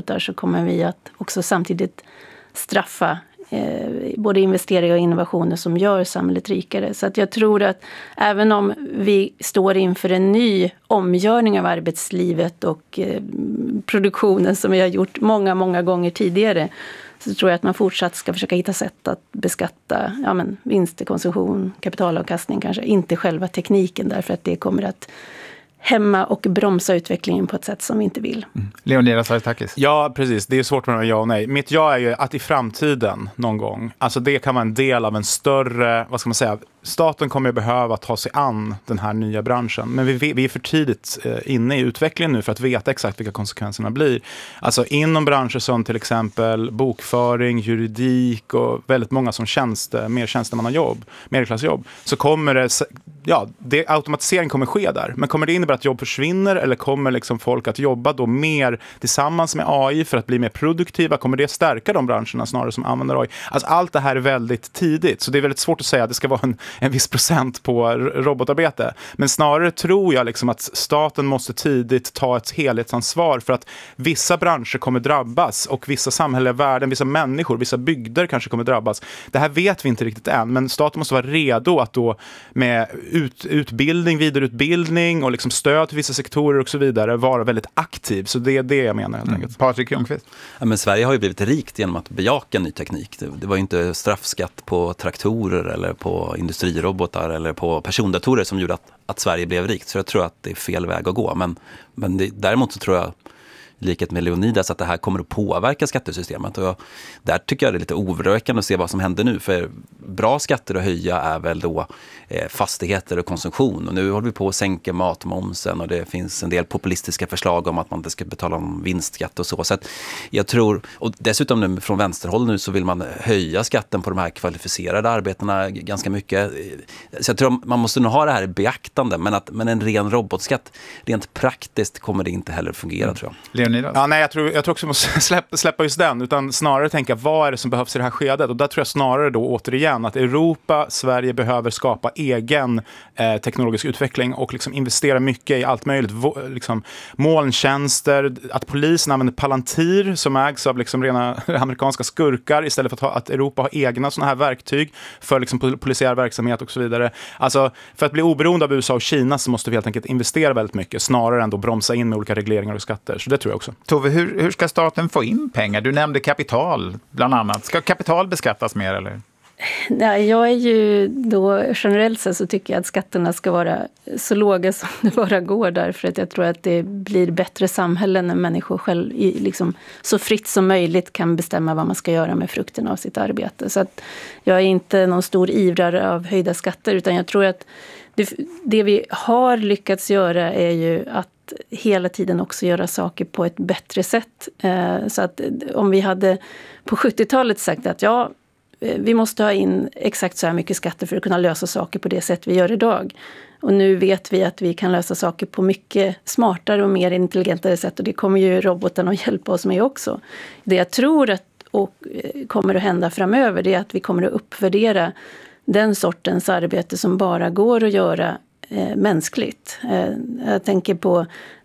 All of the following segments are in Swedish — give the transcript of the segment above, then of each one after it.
robotar så kommer vi att också samtidigt straffa både investeringar och innovationer som gör samhället rikare. Så att jag tror att även om vi står inför en ny omgörning av arbetslivet och produktionen som vi har gjort många, många gånger tidigare, så tror jag att man fortsatt ska försöka hitta sätt att beskatta vinstkonsumtion, kapitalavkastning kanske, inte själva tekniken, därför att det kommer att hämma och bromsa utvecklingen på ett sätt som vi inte vill. Leonidas Aretakis. Ja, precis. Det är svårt med ja och nej. Mitt ja är ju att i framtiden någon gång, alltså det kan vara en del av en större, vad ska man säga, staten kommer att behöva ta sig an den här nya branschen. Men vi är för tidigt inne i utvecklingen nu för att veta exakt vilka konsekvenserna blir. Alltså inom branscher som till exempel bokföring, juridik och väldigt många som mer tjänstemannajobb, medelklassjobb, så kommer automatisering kommer ske där. Men kommer det innebära att jobb försvinner eller kommer liksom folk att jobba då mer tillsammans med AI för att bli mer produktiva? Kommer det stärka de branscherna snarare som använder AI? Alltså allt det här är väldigt tidigt, så det är väldigt svårt att säga att det ska vara en viss procent på robotarbete. Men snarare tror jag liksom att staten måste tidigt ta ett helhetsansvar för att vissa branscher kommer drabbas och vissa samhälleliga värden, vissa människor, vissa bygder kanske kommer drabbas. Det här vet vi inte riktigt än, men staten måste vara redo att då med utbildning, vidareutbildning och liksom stöd till vissa sektorer och så vidare vara väldigt aktiv. Så det är det jag menar helt enkelt. Patrik Ljungqvist. Ja, men Sverige har ju blivit rikt genom att bejaka ny teknik. Det var ju inte straffskatt på traktorer eller på industrirobotar eller på persondatorer som gjorde att Sverige blev rikt. Så jag tror att det är fel väg att gå. Men däremot så tror jag, i likhet med Leonidas, att det här kommer att påverka skattesystemet. Och där tycker jag det är lite oroväckande att se vad som händer nu. För bra skatter att höja är väl då fastigheter och konsumtion. Och nu håller vi på att sänka matmomsen och det finns en del populistiska förslag om att man inte ska betala om vinstskatt och så. Så att jag tror, och dessutom nu från vänsterhåll nu så vill man höja skatten på de här kvalificerade arbetena ganska mycket. Så jag tror man måste nog ha det här i beaktande, men en ren robotskatt, rent praktiskt kommer det inte heller fungera tror jag. Ja, nej, jag tror också vi måste släppa just den, utan snarare tänka vad är det som behövs i det här skedet. Och där tror jag snarare då återigen att Europa, Sverige behöver skapa egen teknologisk utveckling och liksom investera mycket i allt möjligt. Liksom molntjänster, att polisen använder Palantir som ägs av liksom rena amerikanska skurkar istället för att Europa har egna såna här verktyg för liksom polisiär verksamhet och så vidare. Alltså för att bli oberoende av USA och Kina så måste vi helt enkelt investera väldigt mycket snarare än då bromsa in med olika regleringar och skatter. Så det tror jag också. Tove, hur ska staten få in pengar? Du nämnde kapital bland annat. Ska kapital beskattas mer eller? Nej, jag är ju då generellt sett så tycker jag att skatterna ska vara så låga som det bara går, därför att jag tror att det blir bättre samhällen när människor själv liksom så fritt som möjligt kan bestämma vad man ska göra med frukten av sitt arbete. Så att jag är inte någon stor ivrare av höjda skatter, utan jag tror att det vi har lyckats göra är ju att hela tiden också göra saker på ett bättre sätt. Så att om vi hade på 70-talet sagt att vi måste ha in exakt så här mycket skatter för att kunna lösa saker på det sätt vi gör idag. Och nu vet vi att vi kan lösa saker på mycket smartare och mer intelligentare sätt, och det kommer ju robotarna att hjälpa oss med också. Det jag tror kommer att hända framöver, det är att vi kommer att uppvärdera den sortens arbete som bara går att göra mänskligt. Jag tänker på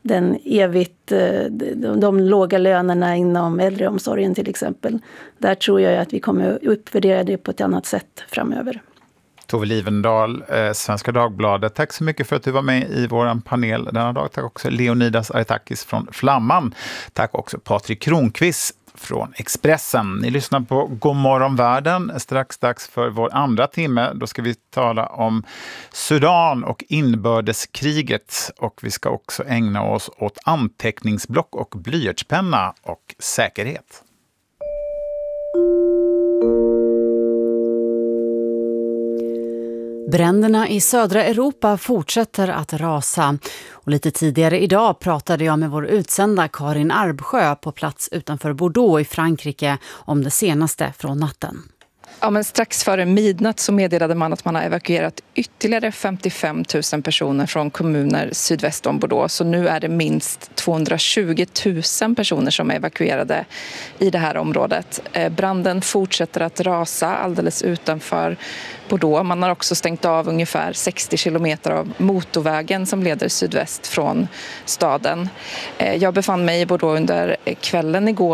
de låga lönerna inom äldreomsorgen till exempel. Där tror jag att vi kommer att uppvärdera det på ett annat sätt framöver. Tove Livendal, Svenska Dagbladet. Tack så mycket för att du var med i vår panel denna dag. Tack också Leonidas Aretakis från Flamman. Tack också Patrik Kronqvist från Expressen. Ni lyssnar på Godmorgon världen. Strax dags för vår andra timme. Då ska vi tala om Sudan och inbördeskriget. Och vi ska också ägna oss åt anteckningsblock och blyertspenna och säkerhet. Bränderna i södra Europa fortsätter att rasa. Och lite tidigare idag pratade jag med vår utsända Karin Arbsjö på plats utanför Bordeaux i Frankrike om det senaste från natten. Ja, men strax före midnatt så meddelade man att man har evakuerat ytterligare 55 000 personer från kommuner sydväst om Bordeaux. Så nu är det minst 220 000 personer som är evakuerade i det här området. Branden fortsätter att rasa alldeles utanför Bordeaux. Man har också stängt av ungefär 60 kilometer av motorvägen som leder sydväst från staden. Jag befann mig i Bordeaux under kvällen igår.